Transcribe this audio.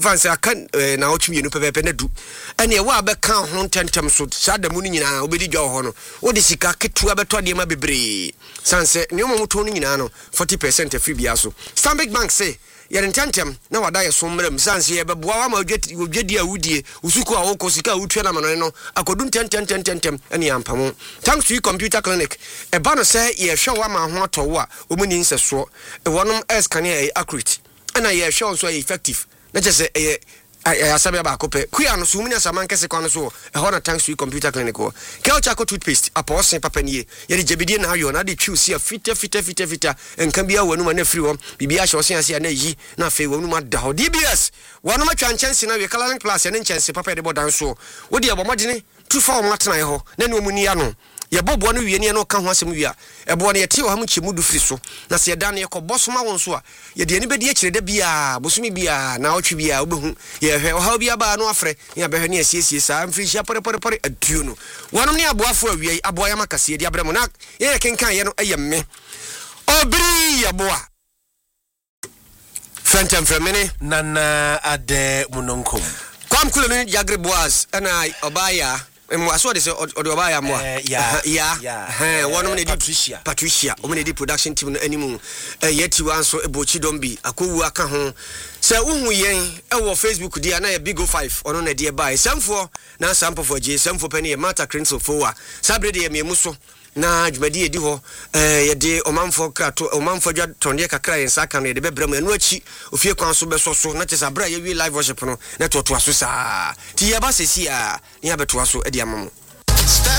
fan say aka na otwe mienu pepepe na du ene wa beka ho tentem so sada mu nyina obedi dwa ho no wo de sika ketua beto de ma bebre sanse ne omo to no nyina no 40% free bia so Stanbic Bank say yere tentem na wada ye so mram sanse ye beboa wa ma odwedi awudie usuku a wo ko sika wutwe na mano no akodun tentem ene ampamo thanks to computer clinic e ba no say ye hwe wa ma ho atowo a omuni nseso e wonom scan e accurate na ye hwe so effective na just asabe ba kope kuya no so munya saman kese kwa no so e ho na thanks to computer clinic ho kelcha ko toothpaste aposen papa nie ye de jebidie na ayo na de choose ya fita enka bia wanu ma na free ho bibia hye osen ase na yi na fe wanu ma da ho DBS wanu ma twa nchanse na we Coloring Plus ne nchanse papa de bodan so wo de abomodene tu fa o matena ho na ne omuni ya no ye bobo no wie ne no ka ho asem wia ebo ne ye te o ha mu chemudu firi so na se da ne ye ko bosoma won so a ye de ne bedi akire da bia bosumi bia na otwe bia obehu ye hwe o ha bia ba no afre ye behwe ne asiesie sa mfiri hia pore aduo no wonom ne aboafo awie aboa ya makase de abramo na ye kenkan ye no eye me obri ya boa fentem fremene nana ade munonkom kwam kule no jagre boas ana obaya so de say odobaya mo one minute Patricia omenedi production team no animu yeti wan so ebochi dombi akowu aka ho say uhu yen e wo Facebook dia na ye big 5 ono na de buy samfo na sampo for je samfo pani e mata crinso fowa sabre de me muso na djumadi edi ho ye de omanfo krato omanfo dwa tonde kakra yen saka no ye de bebrem enu achi ofie kwan so beso so na chesa bra ye wi live worship no na to aso sa ti ye ba sesi a ni abeto aso e de amamo